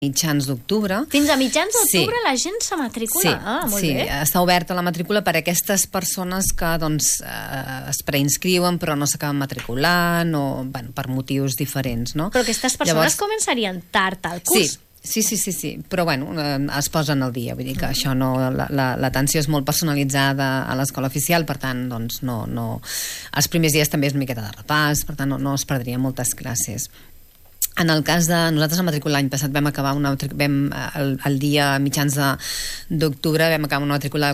mitjans d'octubre. Fins a mitjans d'octubre la gent se matricula? Molt bé. Està oberta la matrícula per a aquestes persones que es preinscriuen però no s'acaben matriculant o per motius diferents, no? Però aquestes persones començarien tard al curs. Sí, però es posen al dia, vull dir que això no, l'atenció és molt personalitzada a l'escola oficial, per tant, doncs no, els primers dies també és una miqueta de repàs, per tant no es perdrien moltes classes. En el cas de nosaltres, a matrícula l'any passat vam acabar el dia mitjans d'octubre vam acabar una matrícula de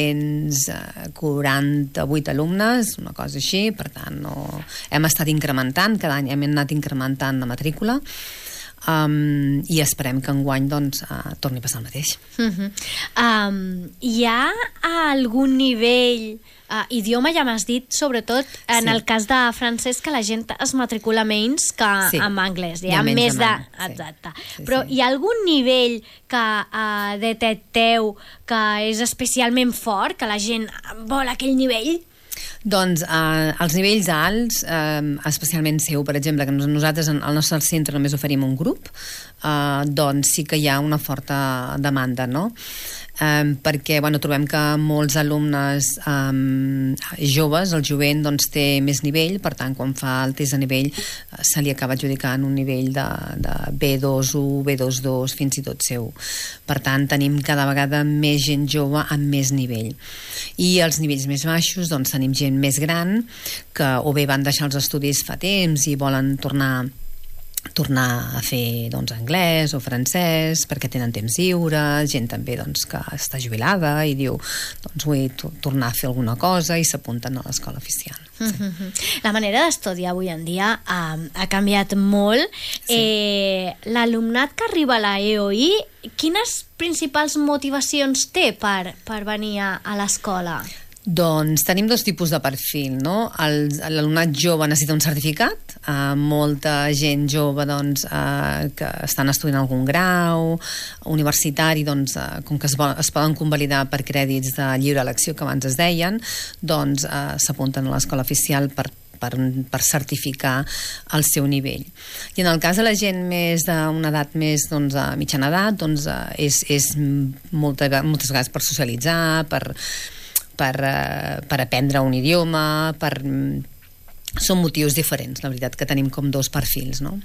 448 alumnes, una cosa així, per tant hem estat incrementant, cada any hem anat incrementant la matrícula. I esperem que enguany torni a passar el mateix. Hi ha algun nivell idioma, ja m'has dit, sobretot en el cas de francès, que la gent es matricula menys que en anglès, hi ha més de... Exacte. Però hi ha algun nivell que detecteu que és especialment fort, que la gent vol aquell nivell? Doncs els nivells alts, especialment seu, per exemple, que nosaltres al nostre centre només oferim un grup, doncs sí que hi ha una forta demanda, no? Perquè trobem que molts alumnes joves, el jovent té més nivell, per tant quan fa el test de nivell se li acaba adjudicant un nivell de B2-1, B2-2, fins i tot seu. Per tant tenim cada vegada més gent jove amb més nivell. I els nivells més baixos tenim gent més gran que o bé van deixar els estudis fa temps i volen tornar a fer anglès o francès perquè tenen temps lliure, gent també que està jubilada i diu vull tornar a fer alguna cosa i s'apunten a l'escola oficial. La manera d'estudiar avui en dia ha canviat molt. L'alumnat que arriba a la EOI, quines principals motivacions té per venir a l'escola? Doncs tenim dos tipus de perfil, no? L'alumnat jove necessita un certificat, molta gent jove que estan estudiant algun grau universitari, com que es poden convalidar per crèdits de lliure elecció que abans es deien, s'apunten a l'escola oficial per certificar el seu nivell. I en el cas de la gent més d'una edat més mitjana edat, és moltes vegades per socialitzar, per aprendre un idioma, són motius diferents, la veritat que tenim com dos perfils, no?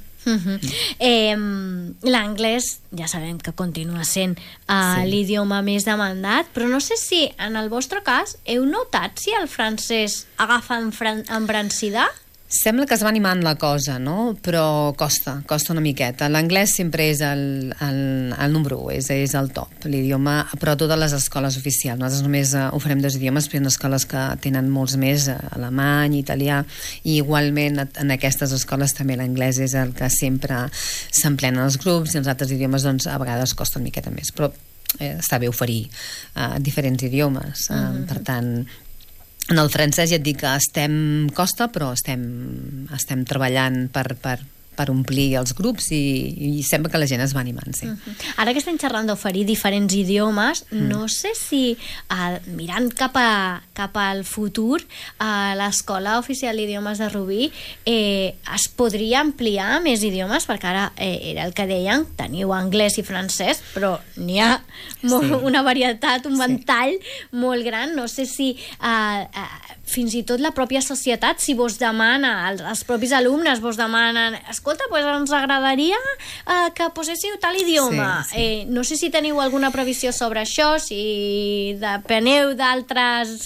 L'anglès ja sabem que continua sent l'idioma més demandat, però no sé si en el vostre cas heu notat si el francès agafa embranzida? Sembla que es va animant la cosa, no? Però costa una miqueta. L'anglès sempre és el número 1, és el top, l'idioma, però a totes les escoles oficials. Nosaltres només oferim dos idiomes, però hi ha escoles que tenen molts més, alemany, italià, i igualment en aquestes escoles també l'anglès és el que sempre s'emplena als grups, i els altres idiomes a vegades costa una miqueta més, però està bé oferir diferents idiomes, per tant... En el francès ja et dic que costa, però estem treballant per omplir els grups i sembla que la gent es va animant, sí. Ara que estem xerrant d'oferir diferents idiomes, no sé si mirant cap al futur l'escola oficial d'idiomes de Rubí es podria ampliar més idiomes, perquè ara era el que deien, teniu anglès i francès, però n'hi ha una varietat, un ventall molt gran. No sé si fins i tot la pròpia societat, si vos demana, els propis alumnes vos demanen, escolta, doncs ens agradaria que poséssiu tal idioma. No sé si teniu alguna previsió sobre això, si depeneu d'altres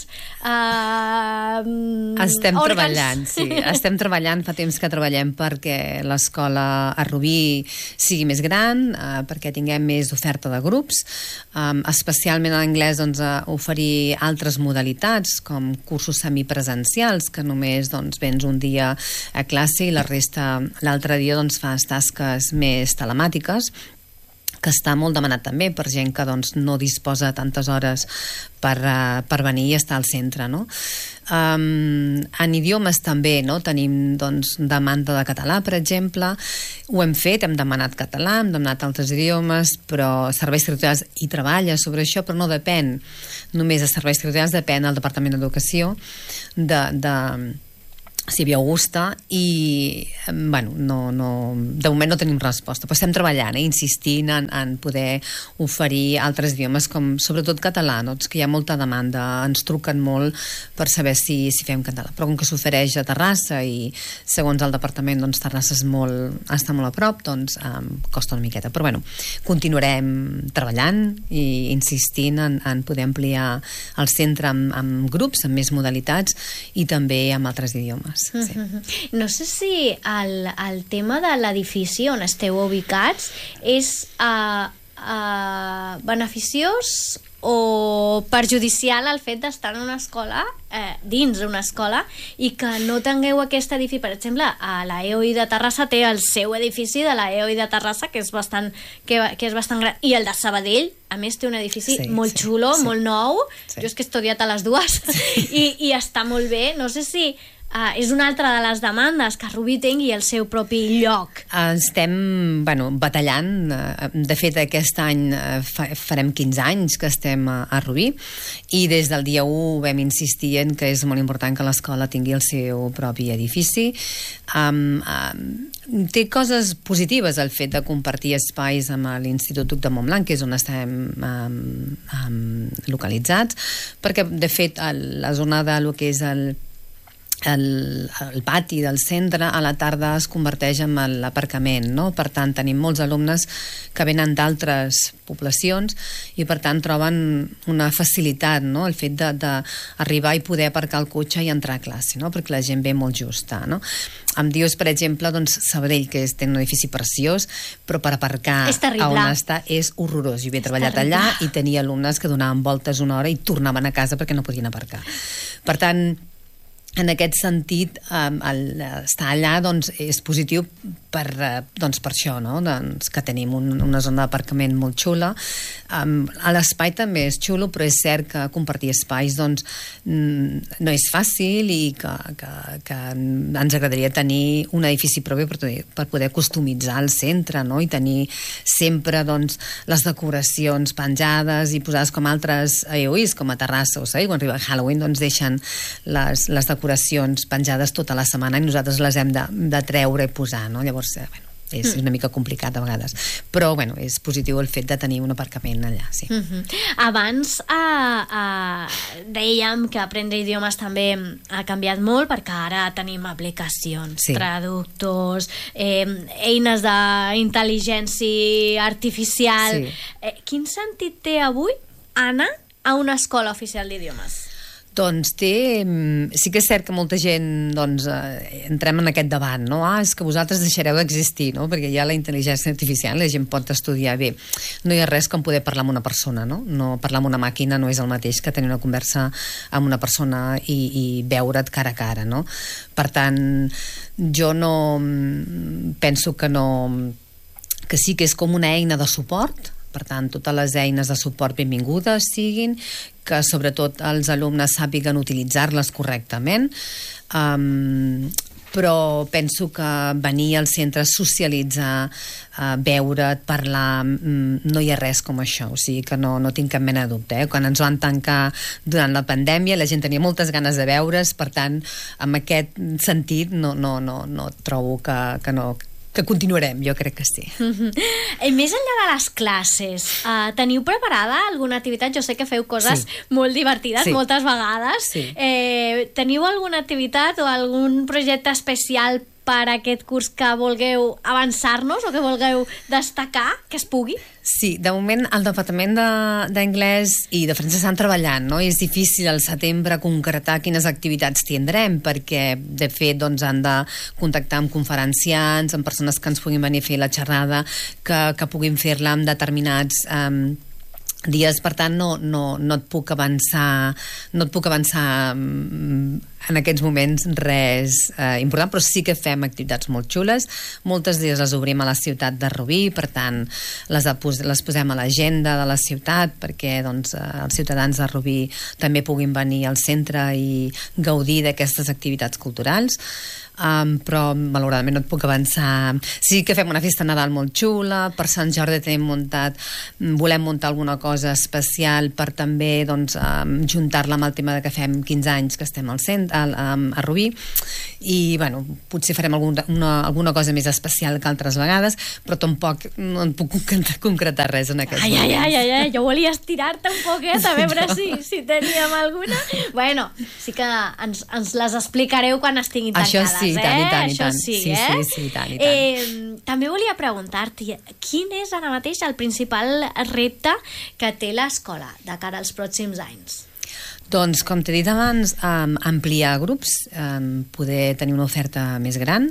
òrgans. Estem treballant, fa temps que treballem perquè l'escola a Rubí sigui més gran, perquè tinguem més oferta de grups, especialment en anglès oferir altres modalitats, com cursos semipresencials, que només vens un dia a classe i la resta l'altre dia fas tasques més telemàtiques, que està molt demanat també per gent que no disposa de tantes hores per venir i estar al centre, no? En idiomes també, no? Tenim demanda de català, per exemple, ho hem fet, hem demanat català, hem demanat altres idiomes, però Serveis Territorials hi treballa sobre això, però no depèn només de Serveis Territorials, depèn del Departament d'Educació si hi havia Augusta, i bueno, de moment no tenim resposta, però estem treballant, insistint en poder oferir altres idiomes, com sobretot català, no? Que hi ha molta demanda, ens truquen molt per saber si fem català, però com que s'ofereix a Terrassa i segons el departament doncs Terrassa està molt a prop, doncs costa una miqueta, però bueno, continuarem treballant i insistint en poder ampliar el centre amb grups, amb més modalitats i també amb altres idiomes. Sí. No sé si el tema de l'edifici on esteu ubicats és beneficiós o perjudicial el fet d'estar en una escola, dins d'una escola, i que no tingueu aquest edifici. Per exemple, a la EOI de Terrassa té el seu edifici de la EOI de Terrassa, que és bastant gran, i el de Sabadell, a més, té un edifici molt xulo, molt nou. Jo és que he estudiat a les dues i està molt bé. No sé si és una altra de les demandes que Rubí tingui el seu propi lloc. Estem batallant. De fet, aquest any farem 15 anys que estem a Rubí, i des del dia 1 vam insistir en que és molt important que l'escola tingui el seu propi edifici. Té coses positives el fet de compartir espais amb l'Institut Duc de Montblanc, que és on estem localitzats, perquè de fet la zona de lo que és el pati del centre a la tarda es converteix en l'aparcament, no? Per tant, tenim molts alumnes que venen d'altres poblacions i per tant troben una facilitat, no? El fet d'arribar i poder aparcar el cotxe i entrar a classe, no? Perquè la gent ve molt justa, no? Em dius, per exemple, doncs, Sabadell, que té un edifici preciós, però per aparcar a on està és horrorós. Jo havia treballat allà i tenia alumnes que donaven voltes una hora i tornaven a casa perquè no podien aparcar. Per tant, en aquest sentit, estar allà doncs, és positiu per això, no? Doncs, que tenim una zona d'aparcament molt xula. L'espai també és xulo, però és cert que compartir espais doncs, no és fàcil i que ens agradaria tenir un edifici propi per poder customitzar el centre, no? I tenir sempre doncs, les decoracions penjades i posades com altres EOIs, com a Terrassa o Sabadell. Quan arriba Halloween doncs, deixen les decoracions penjades tota la setmana i nosaltres les hem de treure i posar, no? Llavors, és una mica complicat a vegades, però és positiu el fet de tenir un aparcament allà, sí. Abans dèiem que aprendre idiomes també ha canviat molt, perquè ara tenim aplicacions, traductors, eines d'intel·ligència artificial. Quin sentit té avui anar a una escola oficial d'idiomes? Doncs sí que és cert que molta gent entrem en aquest debat, no? És que vosaltres deixareu d'existir, no? Perquè hi ha la intel·ligència artificial, la gent pot estudiar bé. No hi ha res com poder parlar amb una persona, no? Parlar amb una màquina no és el mateix que tenir una conversa amb una persona i veure't cara a cara, no? Per tant, jo no penso que sí que és com una eina de suport. Per tant, totes les eines de suport benvingudes siguin, que sobretot els alumnes sàpiguen utilitzar-les correctament, però penso que venir al centre, socialitzar, veure't, parlar, no hi ha res com això, o sigui que no tinc cap mena de dubte. Quan ens van tancar durant la pandèmia, la gent tenia moltes ganes de veure's, per tant, en aquest sentit no trobo que continuarem, jo crec que sí. Més enllà de les classes, teniu preparada alguna activitat? Jo sé que feu coses molt divertides moltes vegades. Teniu alguna activitat o algun projecte especial per aquest curs que vulgueu avançar-nos o que vulgueu destacar, que es pugui? Sí, de moment el Departament d'Anglès i de Francès estan treballant, no? És difícil al setembre concretar quines activitats tindrem, perquè de fet han de contactar amb conferenciants, amb persones que ens puguin venir a fer la xerrada, que puguin fer-la en determinats dies. Per tant, no et puc avançar en aquests moments res important, però sí que fem activitats molt xules. Moltes d'elles les obrim a la ciutat de Rubí, per tant les posem a l'agenda de la ciutat perquè els ciutadans de Rubí també puguin venir al centre i gaudir d'aquestes activitats culturals. Però malauradament no et puc avançar. Sí que fem una festa Nadal molt xula, per Sant Jordi volem muntar alguna cosa especial per també juntar-la amb el tema de que fem 15 anys que estem al centre, a Rubí, i bueno, potser farem alguna cosa més especial que altres vegades, però tampoc no en puc concretar res en aquest moment. Ai, jo volia estirar-te un poquet a veure si teníem alguna. Bueno, sí que ens les explicareu quan estiguin tancades. Això sí, i tant. Això sí, i tant. També volia preguntar-te, quin és ara mateix el principal repte que té l'escola de cara als pròxims anys? Doncs, com t'he dit abans, ampliar grups, poder tenir una oferta més gran,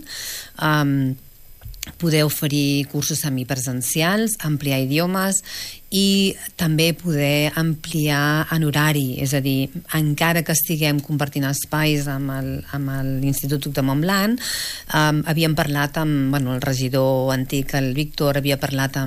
poder oferir cursos semipresencials, ampliar idiomes i també poder ampliar en horari, és a dir, encara que estiguem compartint espais amb l'Institut de Montblanc, havíem parlat amb el regidor antic, el Víctor, havia parlat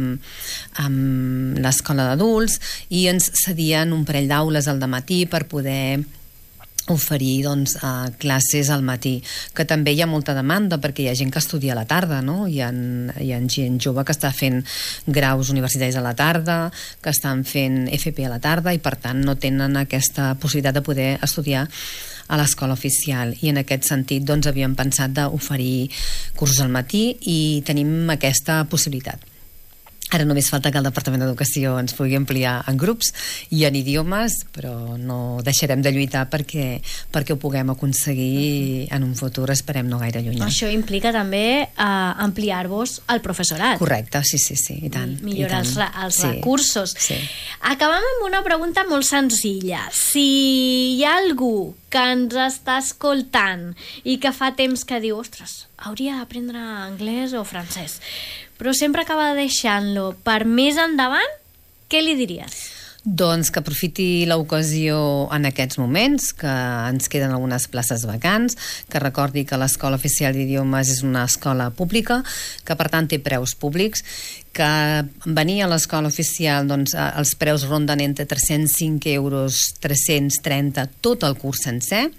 amb l'escola d'adults i ens cedien un parell d'aules al dematí per poder oferir classes al matí, que també hi ha molta demanda perquè hi ha gent que estudia a la tarda, no? Hi ha gent jove que està fent graus universitaris a la tarda, que estan fent FP a la tarda i per tant no tenen aquesta possibilitat de poder estudiar a l'escola oficial, i en aquest sentit havíem pensat d'oferir cursos al matí i tenim aquesta possibilitat. Ara només falta que el Departament d'Educació ens pugui ampliar en grups i en idiomes, però no deixarem de lluitar perquè ho puguem aconseguir en un futur, esperem no gaire llunyà. Això implica també ampliar-vos el professorat. Correcte, sí, i tant. Millorar els recursos. Sí. Acabem amb una pregunta molt senzilla. Si hi ha algú que ens està escoltant i que fa temps que diu, ostres, hauria d'aprendre anglès o francès, però sempre acaba deixant-lo per més endavant, què li diries? Doncs que aprofiti l'ocasió en aquests moments, que ens queden algunes places vacants, que recordi que l'Escola Oficial d'Idiomes és una escola pública, que per tant té preus públics, que venir a l'escola oficial els preus ronden entre 305 euros, 330, tot el curs sencer,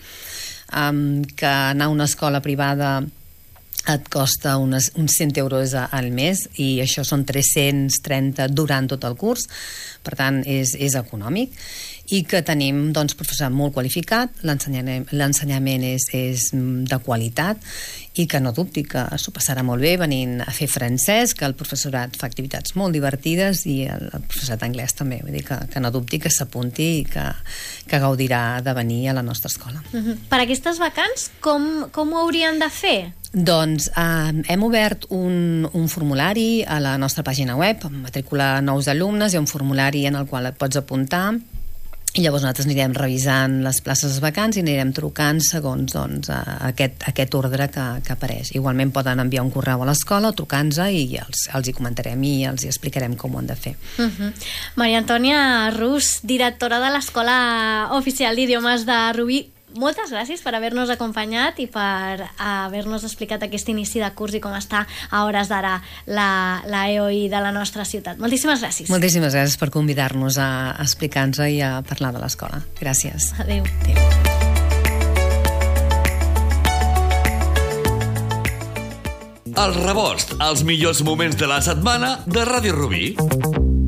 que anar a una escola privada et costa uns 100 euros al mes i això són 330 durant tot el curs, per tant és econòmic, i que tenim professorat molt qualificat, l'ensenyament és de qualitat i que no dubti que s'ho passarà molt bé venint a fer francès, que el professorat fa activitats molt divertides i el professorat anglès també, vull dir que no dubti, que s'apunti i que gaudirà de venir a la nostra escola. Per aquestes vacants, com ho haurien de fer? Doncs hem obert un formulari a la nostra pàgina web, matricular nous alumnes, hi ha un formulari en el qual et pots apuntar i llavors nosaltres anirem revisant les places vacants i anirem trucant segons aquest ordre que apareix. Igualment poden enviar un correu a l'escola o trucar-nos i els hi comentarem i els hi explicarem com ho han de fer. Maria Antònia Rus, directora de l'Escola Oficial d'Idiomes de Rubí, moltes gràcies per haver-nos acompanyat i per haver-nos explicat aquest inici de curs i com està a hores d'ara la EOI de la nostra ciutat. Moltíssimes gràcies. Moltíssimes gràcies per convidar-nos a explicar-nos i a parlar de l'escola. Gràcies. Adéu. El Rebost, els millors moments de la setmana de Ràdio Rubí.